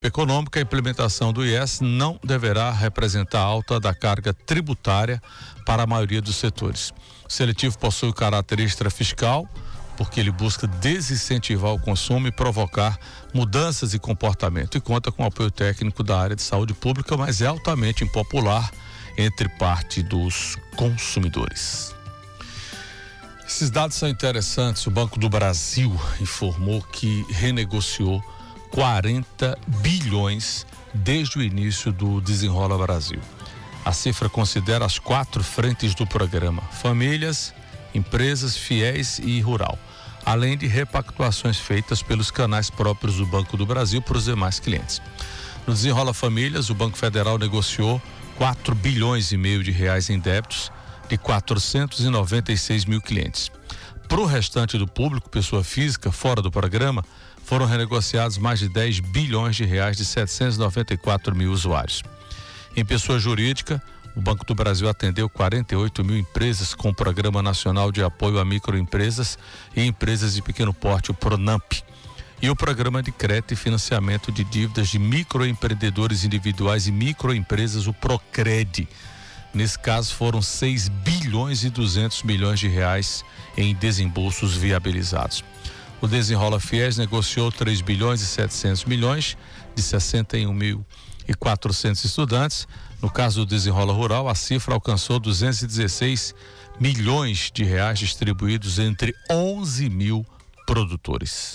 econômica, a implementação do IS não deverá representar alta da carga tributária para a maioria dos setores. O seletivo possui o caráter extrafiscal, porque ele busca desincentivar o consumo e provocar mudanças de comportamento e conta com o apoio técnico da área de saúde pública, mas é altamente impopular entre parte dos consumidores. Esses dados são interessantes. O Banco do Brasil informou que renegociou 40 bilhões desde o início do Desenrola Brasil. A cifra considera as 4 frentes do programa: famílias, empresas, fiéis e rural, além de repactuações feitas pelos canais próprios do Banco do Brasil para os demais clientes. No Desenrola Famílias, o Banco Federal negociou 4 bilhões e meio de reais em débitos de 496 mil clientes. Para o restante do público, pessoa física, fora do programa, foram renegociados mais de 10 bilhões de reais de 794 mil usuários. Em pessoa jurídica, o Banco do Brasil atendeu 48 mil empresas com o Programa Nacional de Apoio a Microempresas e Empresas de Pequeno Porte, o PRONAMP, e o Programa de Crédito e Financiamento de Dívidas de Microempreendedores Individuais e Microempresas, o PROCRED. Nesse caso, foram 6 bilhões e 200 milhões de reais em desembolsos viabilizados. O Desenrola Fiéis negociou 3 bilhões e 700 milhões de 61.400 estudantes. No caso do Desenrola Rural, a cifra alcançou 216 milhões de reais distribuídos entre 11 mil produtores.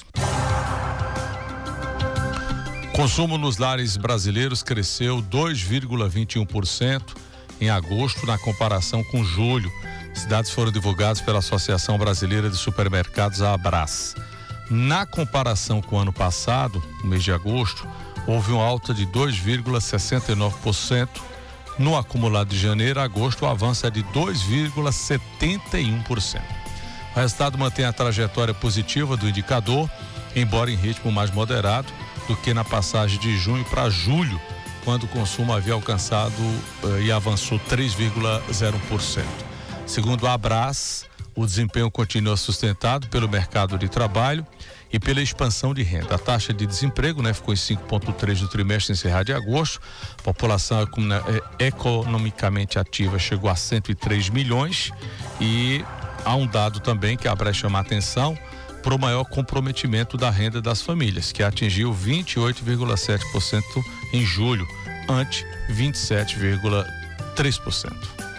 Consumo nos lares brasileiros cresceu 2,21% em agosto na comparação com julho. Esses dados foram divulgados pela Associação Brasileira de Supermercados, a Abras. Na comparação com o ano passado, no mês de agosto, houve uma alta de 2,69%. No acumulado de janeiro a agosto, o avanço é de 2,71%. O resultado mantém a trajetória positiva do indicador, embora em ritmo mais moderado do que na passagem de junho para julho, quando o consumo havia alcançado e avançou 3,01%. Segundo a Abras, o desempenho continua sustentado pelo mercado de trabalho e pela expansão de renda. A taxa de desemprego, ficou em 5,3% no trimestre encerrado de agosto. A população economicamente ativa chegou a 103 milhões e há um dado também que a Abras chama a atenção para o maior comprometimento da renda das famílias, que atingiu 28,7% em julho, ante 27,3%.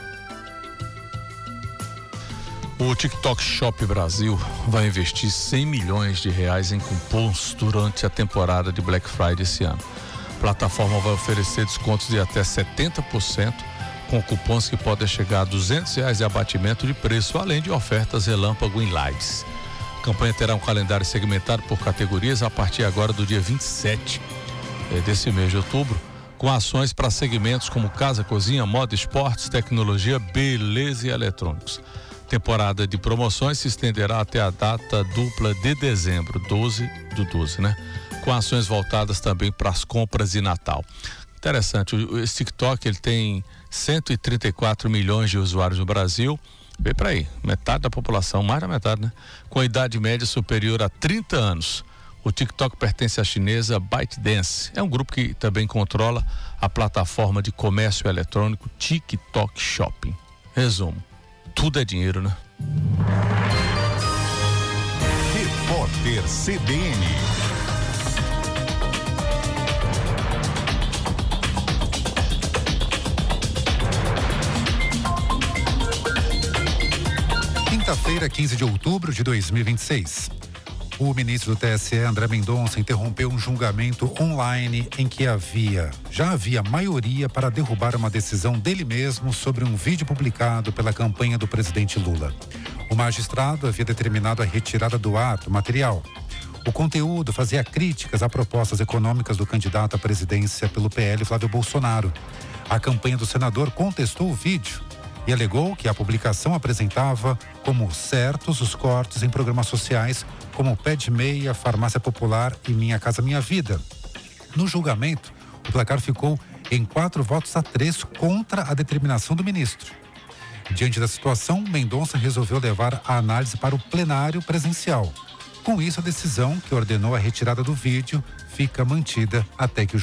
O TikTok Shop Brasil vai investir 100 milhões de reais em cupons durante a temporada de Black Friday esse ano. A plataforma vai oferecer descontos de até 70%, com cupons que podem chegar a R$200 de abatimento de preço, além de ofertas relâmpago em lives. A campanha terá um calendário segmentado por categorias a partir agora do dia 27 desse mês de outubro, com ações para segmentos como casa, cozinha, moda, esportes, tecnologia, beleza e eletrônicos. Temporada de promoções se estenderá até a data dupla de dezembro, 12/12, com ações voltadas também para as compras de Natal. Interessante, esse TikTok ele tem 134 milhões de usuários no Brasil, vem para aí, metade da população, mais da metade, com a idade média superior a 30 anos. O TikTok pertence à chinesa ByteDance, é um grupo que também controla a plataforma de comércio eletrônico TikTok Shopping. Resumo: tudo é dinheiro, Repórter CBN. Quinta-feira, 15 de outubro de 2026. O ministro do TSE, André Mendonça, interrompeu um julgamento online em que já havia maioria para derrubar uma decisão dele mesmo sobre um vídeo publicado pela campanha do presidente Lula. O magistrado havia determinado a retirada do ar do material. O conteúdo fazia críticas a propostas econômicas do candidato à presidência pelo PL, Flávio Bolsonaro. A campanha do senador contestou o vídeo e alegou que a publicação apresentava como certos os cortes em programas sociais como Pé de Meia, Farmácia Popular e Minha Casa Minha Vida. No julgamento, o placar ficou em 4-3 contra a determinação do ministro. Diante da situação, Mendonça resolveu levar a análise para o plenário presencial. Com isso, a decisão que ordenou a retirada do vídeo fica mantida até que o